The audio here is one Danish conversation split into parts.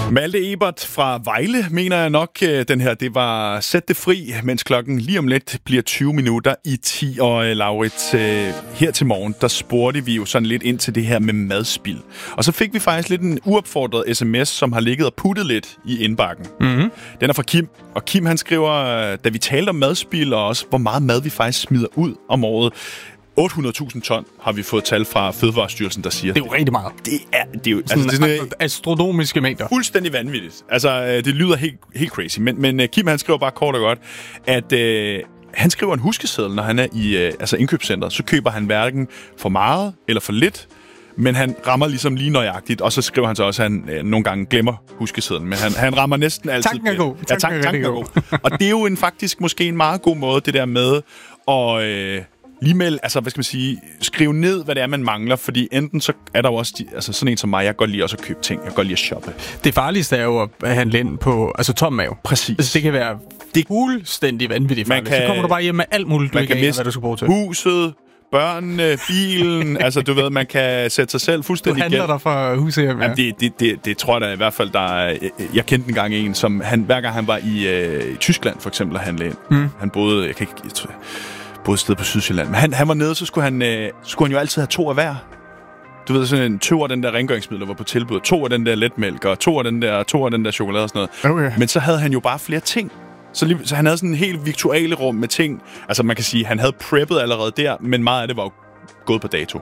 Malte Ebert fra Vejle, mener jeg nok, den her, det var Sæt det fri, mens klokken lige om lidt bliver 20 minutter i 10. Og Laurits, her til morgen, der spurgte vi jo sådan lidt ind til det her med madspild. Og så fik vi faktisk lidt en uopfordret sms, som har ligget og puttet lidt i indbakken. Mm-hmm. Den er fra Kim, og Kim han skriver, da vi talte om madspild, og også hvor meget mad vi faktisk smider ud om året. 800.000 ton har vi fået tal fra Fødevarestyrelsen, der siger. Det er jo rigtig meget. Det er jo altså, det er astronomiske mængder. Fuldstændig vanvittigt. Altså, det lyder helt crazy. Men Kim, han skriver bare kort og godt, at han skriver en huskeseddel, når han er i indkøbscenteret. Så køber han hverken for meget eller for lidt, men han rammer ligesom lige nøjagtigt. Og så skriver han så også, at han nogle gange glemmer huskesedlen. Men han rammer næsten altid. Tanken er god. Tanken er god. Og det er jo faktisk måske en meget god måde, det der med at lige med, altså hvad skal man sige, skrive ned, hvad det er, man mangler, fordi enten så er der jo også, sådan en som mig, jeg kan godt lide også at købe ting, jeg kan godt lide at shoppe. Det farligste er jo at handle ind på, tom mave. Præcis. Altså, det kan være fuldstændig vanvittigt farligt. Så kommer du bare hjem med alt muligt, du ikke aner, hvad du skal bruge til. Huset, børnene, bilen, altså du ved, man kan sætte sig selv fuldstændig igen. Du handler dig fra huset hjem, ja. Det tror jeg da i hvert fald, jeg kendte engang en, som hver gang han var i Tyskland for eksempel at handle ind. Han boede, både et sted på Sydsjælland. Men han var nede, så skulle han jo altid have 2 af hver. Du ved, sådan en 2 af den der rengøringsmiddel, der var på tilbud, 2 af den der letmælk, og 2 af den der chokolade og sådan noget. Okay. Men så havde han jo bare flere ting. Så han havde sådan en helt virtuelle rum med ting. Altså man kan sige, han havde preppet allerede der, men meget af det var jo gået på dato.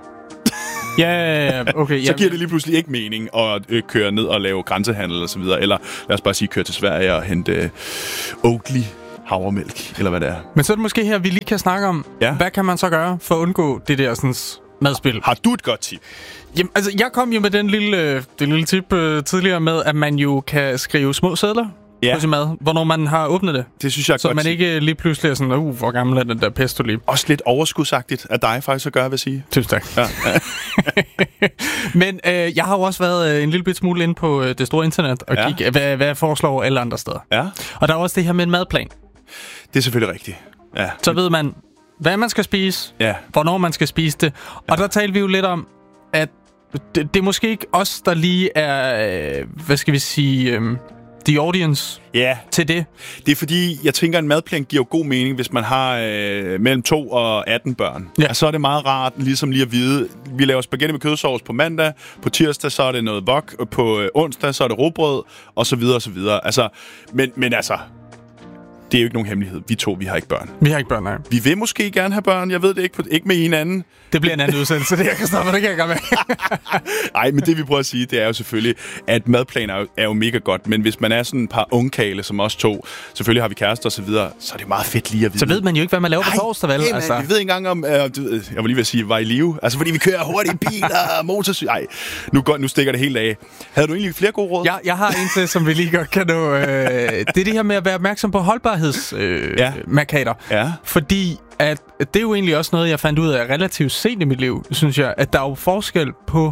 Ja, okay. Så giver det lige pludselig ikke mening at køre ned og lave grænsehandel og så videre. Eller lad os bare sige, køre til Sverige og hente Oatly havremælk, eller hvad det er. Men så er det måske her, vi lige kan snakke om, hvad kan man så gøre for at undgå det der sådan madspil? Har du et godt tip? Jamen, altså, jeg kom jo med det lille tip tidligere med, at man jo kan skrive små sedler på sin mad, hvornår man har åbnet det. Det synes jeg så man ikke lige pludselig er sådan, hvor gammel er den der pesto lige. Også lidt overskudsagtigt af dig faktisk at gøre, vil jeg sige. Tusind tak. Ja. Men jeg har jo også været en lille bit smule inde på det store internet og kigge, hvad jeg foreslår alle andre steder. Ja. Og der er også det her med en madplan. Det er selvfølgelig rigtigt. Ja. Så ved man, hvad man skal spise, hvornår man skal spise det. Og der talte vi jo lidt om, at det er måske ikke os, der lige er, hvad skal vi sige, the audience til det. Det er fordi, jeg tænker, at en madplan giver jo god mening, hvis man har mellem 2 og 18 børn. Ja. Og så er det meget rart ligesom lige at vide, vi laver spaghetti med kødsovs på mandag, på tirsdag så er det noget wok, og på onsdag så er det rugbrød, og så videre og så videre. Altså, men altså, det er jo ikke nogen hemmelighed. Vi har ikke børn. Vi har ikke børn, nej. Vi vil måske gerne have børn. Jeg ved det ikke med hinanden. Det bliver en anden udsendelse, det jeg kan stoppe, det kan jeg gøre med. Nej, men det vi prøver at sige, det er jo selvfølgelig, at madplaner er jo mega godt. Men hvis man er sådan et par ungkale, som os to, selvfølgelig har vi kærester og så videre, så er det meget fedt lige at vide. Så ved man jo ikke, hvad man laver på torsdag, vel? Altså. Vi ved ikke engang om, jeg var lige ved at sige, var i live. Altså, fordi vi kører hurtigt i biler, motorcykel. Ej, nu stikker det helt af. Havde du egentlig flere gode råd? Ja, jeg har en til, som vi lige godt kan nå. Det er det her med at være opmærksom på holdbarhedsmarkader. Fordi at det er jo egentlig også noget, jeg fandt ud af relativt sent i mit liv, synes jeg, at der er jo forskel på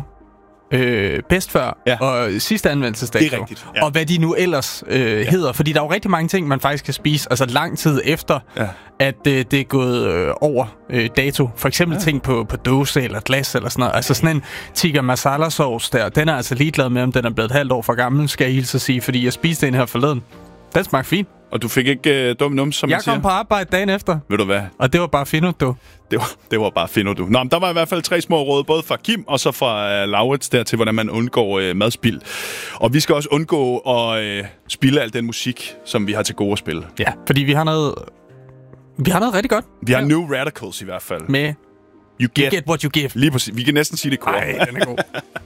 bedst før og sidste anvendelsesdato. Det er rigtigt. Og hvad de nu ellers hedder. Fordi der er jo rigtig mange ting, man faktisk kan spise, altså lang tid efter, at det er gået over dato. For eksempel ting på dåse eller glas eller sådan noget. Altså sådan en tikka masala sauce der, den er altså ligeglad med, om den er blevet et halvt år for gammel, skal jeg hilse at sige, fordi jeg spiste den her forleden. Den smagte fint. Og du fik ikke dum nums, som man siger? Jeg kom på arbejde dagen efter. Ved du hvad? Og det var bare fino, du. Det var bare fino, du. Nå, men der var i hvert fald 3 små råd, både fra Kim og så fra Laurits der til, hvordan man undgår madspild. Og vi skal også undgå at spilde al den musik, som vi har til gode at spille. Ja, fordi vi har noget rigtig godt. Vi har New Radicals i hvert fald. Med You get what you give. Lige præcis. Vi kan næsten sige det kort. Nej, den er god.